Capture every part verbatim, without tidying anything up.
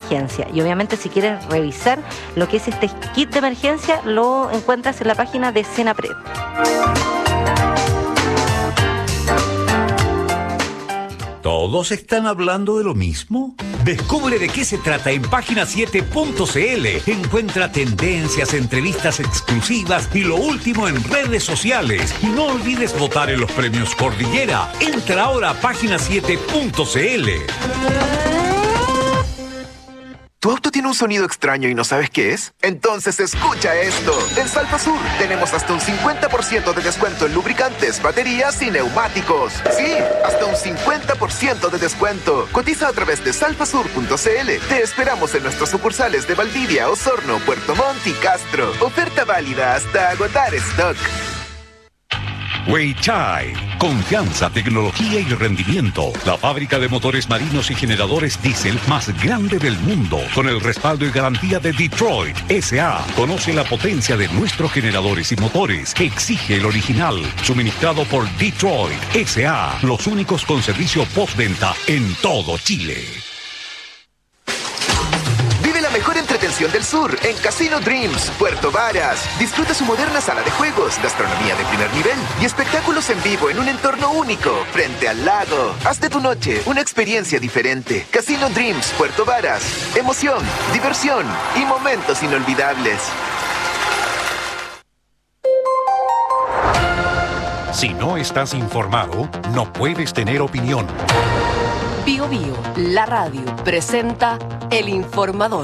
emergencia. Y obviamente si quieres revisar lo que es este kit de emergencia, lo encuentras en la página de Senapred. ¿Todos están hablando de lo mismo? Descubre de qué se trata en página siete punto c l. Encuentra tendencias, entrevistas exclusivas y lo último en redes sociales. Y no olvides votar en los premios Cordillera. Entra ahora a página siete punto c l. ¿Tu auto tiene un sonido extraño y no sabes qué es? Entonces escucha esto. En Salfasur tenemos hasta un cincuenta por ciento de descuento en lubricantes, baterías y neumáticos. Sí, hasta un cincuenta por ciento de descuento. Cotiza a través de salfasur punto c l. Te esperamos en nuestras sucursales de Valdivia, Osorno, Puerto Montt y Castro. Oferta válida hasta agotar stock. Weichai, confianza, tecnología y rendimiento. La fábrica de motores marinos y generadores diésel más grande del mundo, con el respaldo y garantía de Detroit S A. Conoce la potencia de nuestros generadores y motores. Exige el original, suministrado por Detroit S A. Los únicos con servicio postventa en todo Chile. Mejor entretención del sur en Casino Dreams, Puerto Varas. Disfruta su moderna sala de juegos, gastronomía de primer nivel y espectáculos en vivo en un entorno único, frente al lago. Haz de tu noche una experiencia diferente. Casino Dreams, Puerto Varas. Emoción, diversión y momentos inolvidables. Si no estás informado, no puedes tener opinión. Bio Bio, la radio, presenta El Informador.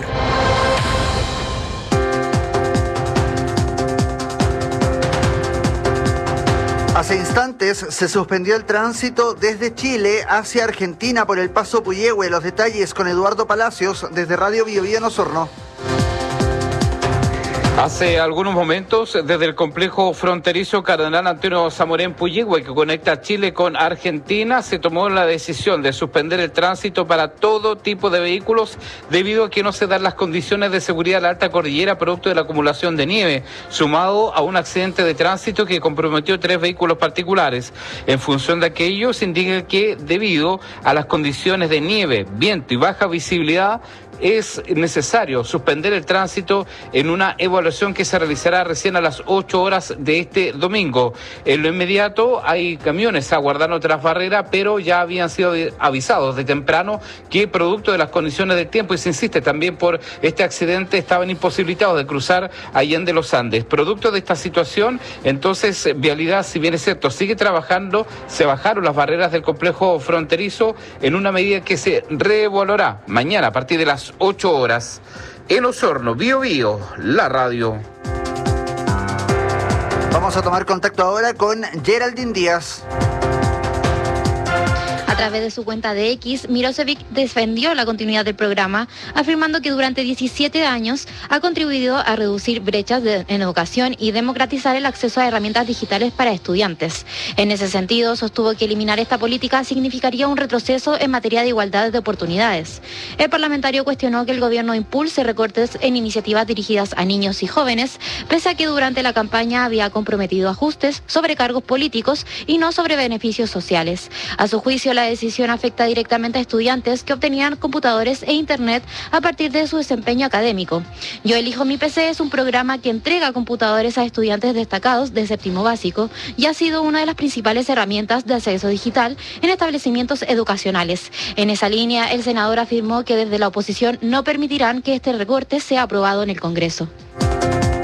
Hace instantes se suspendió el tránsito desde Chile hacia Argentina por el paso Puyehue. Los detalles con Eduardo Palacios desde Radio Bio Bio en Osorno. Hace algunos momentos, desde el complejo fronterizo Cardenal Antonio Zamorén Puyehue, que conecta Chile con Argentina, se tomó la decisión de suspender el tránsito para todo tipo de vehículos debido a que no se dan las condiciones de seguridad a la alta cordillera producto de la acumulación de nieve, sumado a un accidente de tránsito que comprometió tres vehículos particulares. En función de aquello, se indica que debido a las condiciones de nieve, viento y baja visibilidad, es necesario suspender el tránsito en una evaluación que se realizará recién a las ocho horas de este domingo. En lo inmediato hay camiones aguardando tras barrera, pero ya habían sido avisados de temprano que producto de las condiciones del tiempo, y se insiste también por este accidente, estaban imposibilitados de cruzar Allende los Andes. Producto de esta situación, entonces Vialidad, si bien es cierto, sigue trabajando, se bajaron las barreras del complejo fronterizo en una medida que se reevaluará mañana a partir de las ocho horas. En Osorno, Bio Bio, la radio. Vamos a tomar contacto ahora con Geraldine Díaz. A través de su cuenta de X, Milosevic defendió la continuidad del programa, afirmando que durante diecisiete años ha contribuido a reducir brechas de, en educación y democratizar el acceso a herramientas digitales para estudiantes. En ese sentido, sostuvo que eliminar esta política significaría un retroceso en materia de igualdad de oportunidades. El parlamentario cuestionó que el gobierno impulse recortes en iniciativas dirigidas a niños y jóvenes, pese a que durante la campaña había comprometido ajustes sobre cargos políticos y no sobre beneficios sociales. A su juicio, la decisión afecta directamente a estudiantes que obtenían computadores e internet a partir de su desempeño académico. Yo elijo mi P C es un programa que entrega computadores a estudiantes destacados de séptimo básico y ha sido una de las principales herramientas de acceso digital en establecimientos educacionales. En esa línea, el senador afirmó que desde la oposición no permitirán que este recorte sea aprobado en el Congreso.